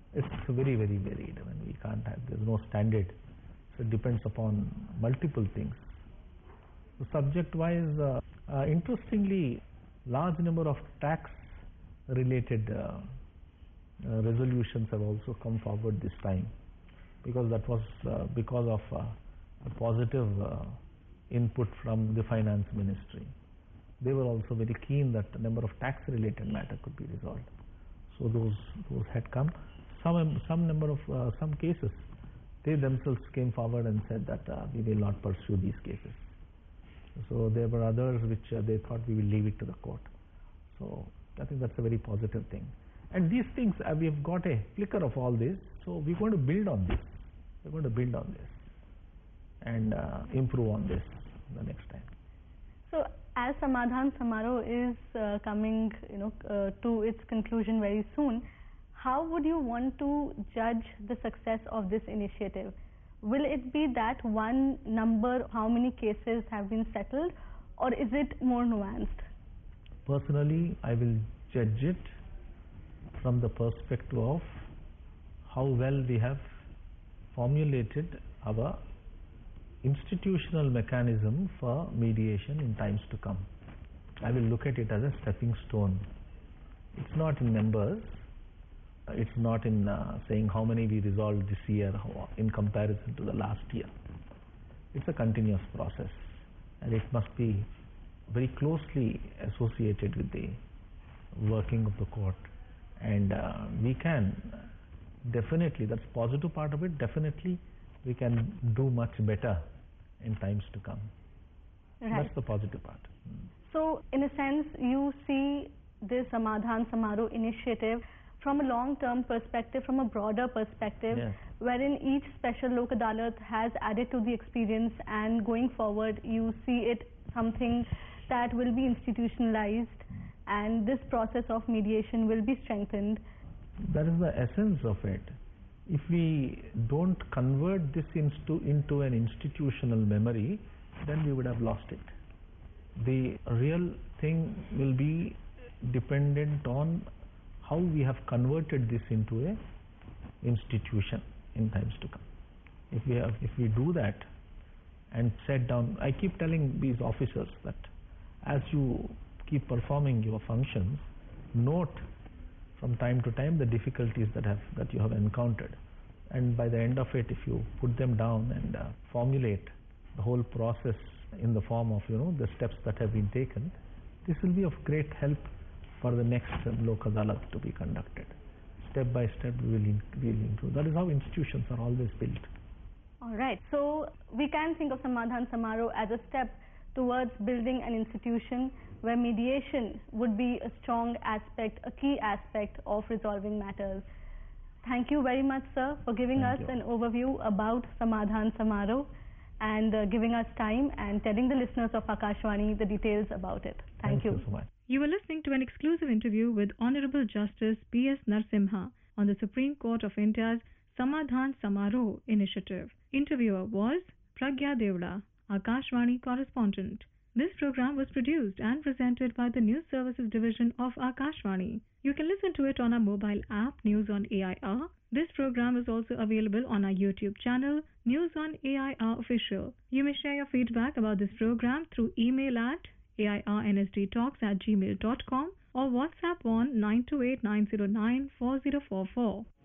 It's very, very varied. I mean, we can't have, there's no standard. So it depends upon multiple things. So subject-wise, interestingly, large number of tax-related resolutions have also come forward this time, because that was because of a positive input from the finance ministry. They were also very keen that the number of tax-related matter could be resolved. So those had come. Some cases, they themselves came forward and said that we will not pursue these cases. So there were others which they thought we will leave it to the court. So I think that's a very positive thing. And these things, we have got a flicker of all this. So we're going to build on this. We're going to build on this and improve on this the next time. So as Samadhan Samaro is coming, to its conclusion very soon, how would you want to judge the success of this initiative? Will it be that one number, how many cases have been settled, or is it more nuanced? Personally, I will judge it from the perspective of how well we have formulated our institutional mechanism for mediation in times to come. I will look at it as a stepping stone. It's not in numbers. It's not in saying how many we resolved this year in comparison to the last year. It's a continuous process, and it must be very closely associated with the working of the court. And we can definitely, that's positive part of it, definitely we can do much better in times to come. Right. That's the positive part. So in a sense, you see this Samadhan Samaro initiative from a long-term perspective, from a broader perspective, yes, wherein each special Lok Adalat has added to the experience, and going forward you see it something that will be institutionalized, and this process of mediation will be strengthened. That is the essence of it. If we don't convert this into an institutional memory, then we would have lost it. The real thing will be dependent on how we have converted this into a institution in times to come. If we do that and set down, I keep telling these officers that as you keep performing your functions, note from time to time the difficulties that you have encountered, and by the end of it, if you put them down and formulate the whole process in the form of the steps that have been taken, this will be of great help for the next Lok Adalat to be conducted. Step by step we will improve. That is how institutions are always built. Alright, so we can think of Samadhan Samaro as a step towards building an institution where mediation would be a strong aspect, a key aspect of resolving matters. Thank you very much, sir, for giving us an overview about Samadhan Samaro and giving us time and telling the listeners of Akashvani the details about it. Thank you so much. You were listening to an exclusive interview with Honorable Justice P.S. Narasimha on the Supreme Court of India's Samadhan Samaro initiative. Interviewer was Pragya Devda, Akashvani correspondent. This program was produced and presented by the News Services Division of Akashvani. You can listen to it on our mobile app, News on AIR. This program is also available on our YouTube channel, News on AIR Official. You may share your feedback about this program through email at airnsdtalks@gmail.com or WhatsApp on 928-909-4044.